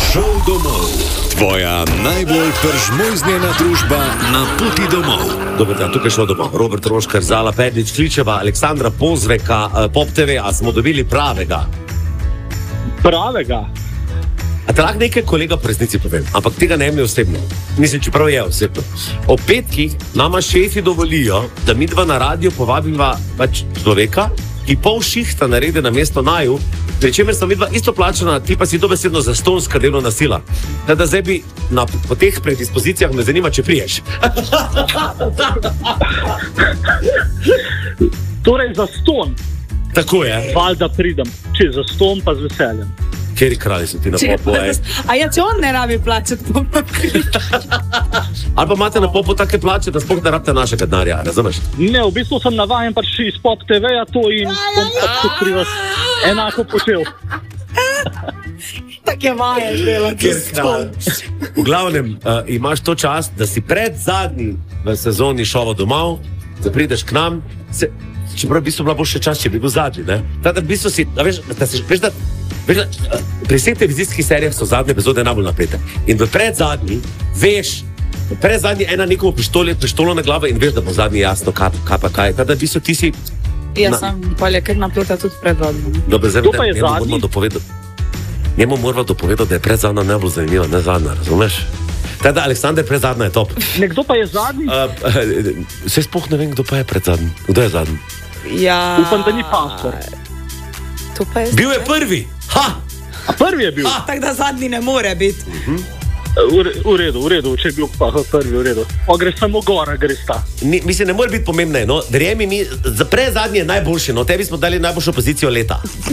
Šel domov. Tvoja najbolj peržmojznjena družba na poti domov. Dober dan, tukaj šel domov. Robert Roškar, Zala Pernič, Kličeva, Aleksandra Pozveka, Pop TV, a smo dobili pravega? Pravega? A te lahko nekaj kolega v resnici povem, ampak tega ne jemlje osebno. Mislim, čeprav je osebno. Ob petkih nama šefi dovolijo, da mi dva na radio povabiva pač človeka, ki pol šihta naredi na mesto naju, pri čemer sta midva isto plačana, ti pa si dobesedno zastonska delovna sila. Da zdaj bi po teh predispozicijah me zanima, če priješ. Torej za ston. Tako je. Valjda pridem, če za ston pa z veseljem. Kjeri kralji so ti na popu, A ja, če on ne rabi plačati, bom Ali pa imate na popu take plače, da sploh ne rabite našega denarja, razumeš? Ne, v bistvu sem navajen pač iz Pop TV-ja to in bom pač tudi pri vas enako počel. Tak je vaja delati. V glavnem, imaš to čas, da si pred zadnji v sezoni šova domov, da prideš k nam, čeprav v bistvu bila bo še čas, če bi bil zadnji, ne? Tada v bistvu si, pri vseh televizijskih serijah so zadnje epizode najbolj napete. In v predzadnji veš, ena nekomu pištolo na glavo in veš, da bo zadnji jasno, kaj. Tada v bistvu ti si... Jaz sem polje kar napeta tudi predzadnji. Dobro, zdaj To pa je zadnji? Njemu moramo dopovedati, da je predzadnja najbolj zanimiva, ne zadnja, razumeš? Tada Aleksander predzadnja je top. Nekdo pa je zadnji? Saj sploh ne vem, kdo pa je predzadnji. Kdo je zadnji? Ja... Upam, da ni pastor. Bil je prvi! Ha! A prvi je bil? Tako da zadnji ne more biti. V redu, če je bil pa prvi, v redu. O, gre samo gora, gre sta. Mislim, ne more biti pomembne, no. Verjemi mi, za predzadnji je najboljši, no. Tebi smo dali najboljšo pozicijo leta.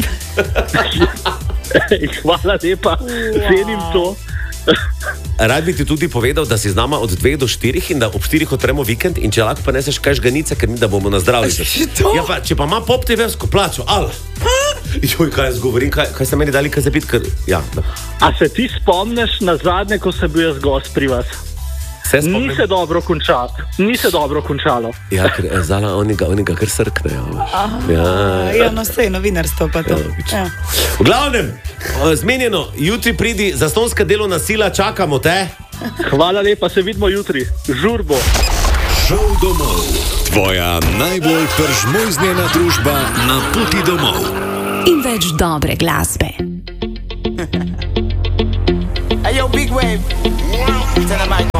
Hvala lepa, cenim to. Rad bi ti tudi povedal, da si z nama od 2 do 4 in da ob 4 odpremo vikend in če lahko pa neseš kaj žganice, ker mi da bomo nazdravili. Ja, pa, če pa ima Pop TV-vsko plačo, Joj, kaj jaz govorim, kaj ste meni dali kaj za bit, ker... Ja, A se ti spomniš na zadnje, ko se bil jaz gost pri vas? Ni se dobro končalo. Ja, ker Zala, oni ga kar srknejo. Ja, no sej, novinarstvo pa to. Ja. V glavnem, zmenjeno, jutri pridi zastonska delovna sila, čakamo te. Hvala lepa, se vidimo jutri. Žurbo. Šel domov. Tvoja najbolj peržmojznjena družba na poti domov. In več dobre glasbe. Hey yo, Big Wave. Tell them